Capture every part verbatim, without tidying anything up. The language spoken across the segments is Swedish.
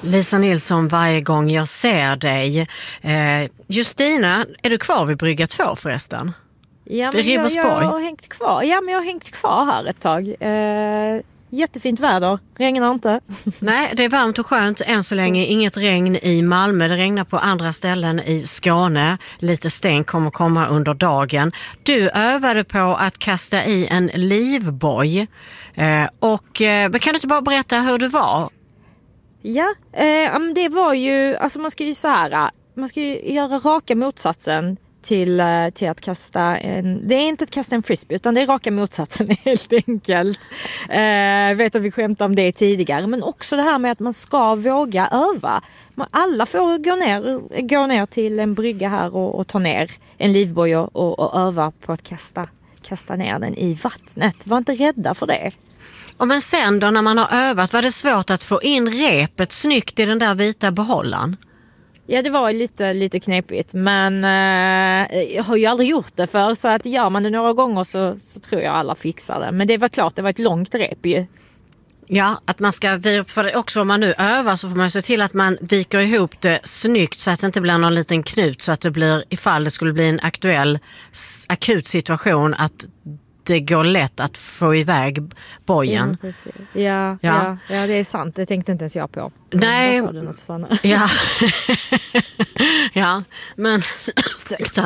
Lisa Nilsson, varje gång jag ser dig. Eh, Justina, är du kvar vid brygga två förresten? Ja, men jag, jag har hängt kvar. Ja, men jag har hängt kvar här ett tag. Eh, jättefint väder, regnar inte. Nej, det är varmt och skönt än så länge. Inget regn i Malmö, det regnar på andra ställen i Skåne. Lite stänk kommer komma under dagen. Du övade på att kasta i en livboj. Eh, och eh, kan du inte bara berätta hur det var? Ja, eh, det var ju, alltså man ska ju så här, man ska ju göra raka motsatsen till, till att kasta en, det är inte att kasta en frisbee utan det är raka motsatsen helt enkelt. Eh, jag vet att vi skämtade om det tidigare, men också det här med att man ska våga öva. Man, alla får gå ner, gå ner till en brygga här och, och ta ner en livboj och, och öva på att kasta, kasta ner den i vattnet. Var inte rädda för det. Och men sen då när man har övat, var det svårt att få in repet snyggt i den där vita behållaren? Ja, det var lite, lite knepigt, men eh, jag har ju aldrig gjort det för, så att gör man det några gånger så, så tror jag alla fixar det. Men det var klart, det var ett långt rep ju. Ja, att man ska, för det också om man nu övar så får man se till att man viker ihop det snyggt så att det inte blir någon liten knut, så att det blir, ifall det skulle bli en aktuell akut situation, att det går lätt att få iväg bojen. Ja, precis. Ja, ja. Ja, ja, det är sant. Det tänkte inte ens jag på. Nej. Sa du något, Susanna? Ja. Ja, men ursäkta.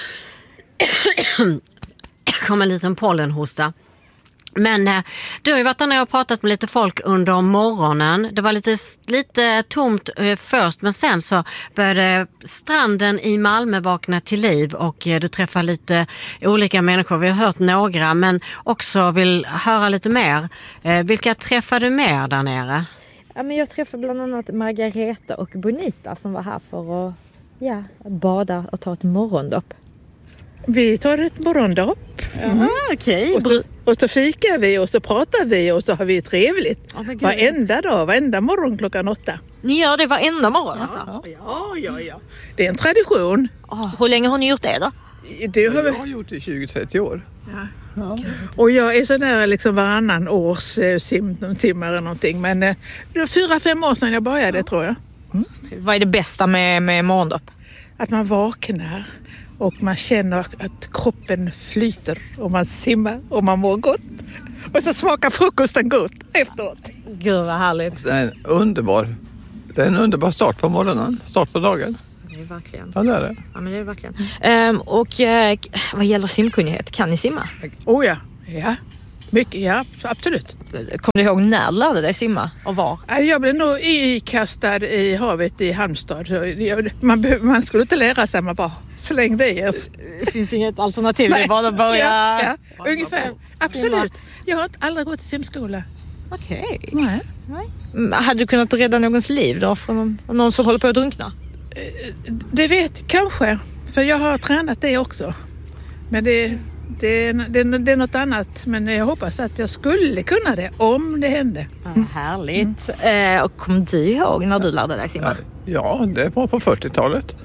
Kom en liten pollenhosta. Men eh, du har ju varit där när jag har pratat med lite folk under morgonen. Det var lite, lite tomt eh, först, men sen så började stranden i Malmö vakna till liv och eh, du träffar lite olika människor. Vi har hört några, men också vill höra lite mer. Eh, vilka träffar du mer där nere? Ja, men jag träffade bland annat Margareta och Bonita som var här för att ja, bada och ta ett morgondopp. Vi tar ett morgondopp. Mm. Okej. Och, så, och så fikar vi och så pratar vi och så har vi trevligt. Oh, varenda dag, varenda morgon klockan åtta. Ni gör det varenda morgon alltså? Ja, ja, ja, ja. Det är en tradition. Oh, hur länge har ni gjort det då? Det har vi... Jag har gjort det i tjugo till trettio år. Ja. Ja. Och jag är sådär liksom varannan års eh, simtimmar eller någonting. Men eh, det var fyra, fem år sedan jag började, tror jag. Mm. Vad är det bästa med, med morgondopp? Att man vaknar. Och man känner att kroppen flyter och man simmar och man mår gott. Och så smakar frukosten gott efteråt. Gud vad härligt. Det är en underbar, det är en underbar start på morgonen. Start på dagen. Det är verkligen. Ja, det är det. Ja, men det är verkligen. Um, och uh, vad gäller simkunnighet, kan ni simma? Oh ja, ja. Mycket, ja, absolut. Kommer du ihåg när du lärde dig simma och var? Jag blev nog ikastad i havet i Halmstad. Man, man skulle inte lära sig, man bara slängde i oss. Det finns inget alternativ, det är bara att börja... Ja, ja, ungefär. Absolut. Jag har aldrig gått i simskola. Okej. Okay. Nej. Nej. Hade du kunnat rädda någons liv då från någon, någon som håller på att drunkna? Det vet kanske, för jag har tränat det också. Men det... Det är, det, är, det är något annat, men jag hoppas att jag skulle kunna det om det hände. Mm. Ja, härligt. Mm. Eh, och kom du ihåg när du lärde dig simma? Ja, det var på fyrtiotalet.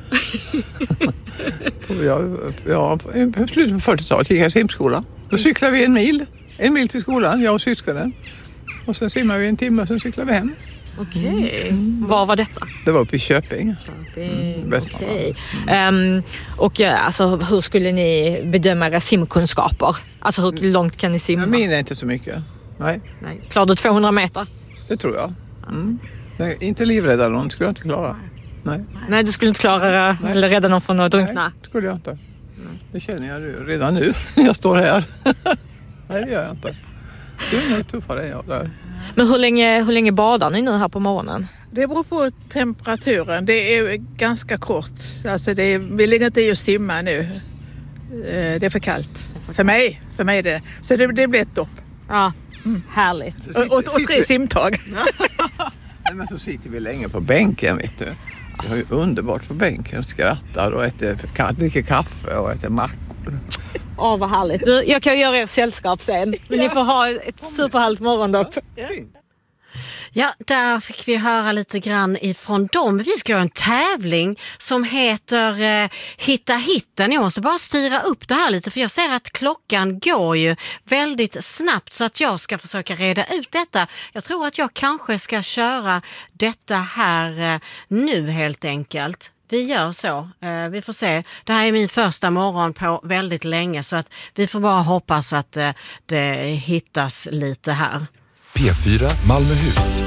jag, ja, på slutet på fyrtiotalet gick jag i simskola. Då cyklade vi en mil. En mil till skolan, jag och syskonen. Och sen simmade vi en timme och sen cyklade vi hem. Okej. Okay. Mm. Var var detta? Det var uppe i Köping. Köping. Mm, okej. Okay. Um, och alltså, hur skulle ni bedöma era simkunskaper? Alltså hur långt kan ni simma? Jag menar inte så mycket. Nej. Nej. Klarar du tvåhundra meter? Det tror jag. Mm. Nej, inte livrädda någon skulle jag inte klara. Nej. Nej, du skulle inte klara Nej. eller rädda någon från att drunkna? Nej, det skulle jag inte. Nej. Det känner jag redan nu när jag står här. Nej, det gör jag inte. Det är nog tuffare än jag där. Men hur länge, hur länge badar ni nu här på morgonen? Det beror på temperaturen. Det är ganska kort. Alltså det är, vi ligger inte i att simma nu. Det är för kallt. Är för, för mig. För mig är det. Så det, det blir ett dopp. Ja, mm. Härligt. Och, och, och tre simtag. Nej, men så sitter vi länge på bänken, vet du. Vi har ju underbart på bänken. Skrattar och äter, dricker kaffe och äter mackor. Åh, oh, vad härligt. Jag kan ju göra er sällskap sen. Men ja. Ni får ha ett superhärligt morgondopp. Ja. Ja, där fick vi höra lite grann ifrån dem. Vi ska göra en tävling som heter eh, Hitta hitten. Jag måste bara styra upp det här lite för jag ser att klockan går ju väldigt snabbt så att jag ska försöka reda ut detta. Jag tror att jag kanske ska köra detta här eh, nu helt enkelt. Vi gör så. Eh, vi får se. Det här är min första morgon på väldigt länge så att vi får bara hoppas att eh, det hittas lite här. P fyra Malmöhus.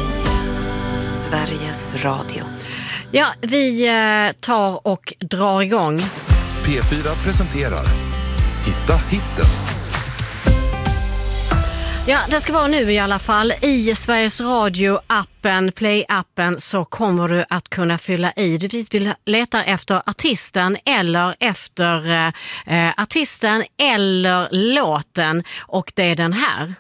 Sveriges Radio. Ja, vi eh, tar och drar igång. P fyra presenterar Hitta hitten. Ja, det ska vara nu i alla fall. I Sveriges Radio-appen, Play-appen, så kommer du att kunna fylla i. Du vill leta efter artisten eller efter eh, artisten eller låten. Och det är den här.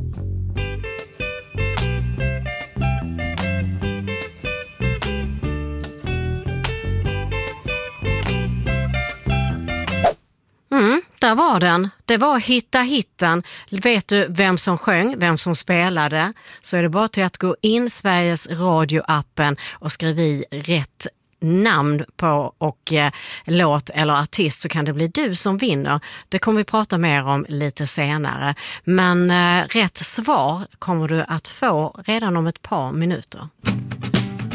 Mm, där var den. Det var Hitta hitten. Vet du vem som sjöng, vem som spelade, så är det bara till att gå in Sveriges Radio-appen och skriva i rätt namn på och eh, låt eller artist så kan det bli du som vinner. Det kommer vi prata mer om lite senare. Men eh, rätt svar kommer du att få redan om ett par minuter.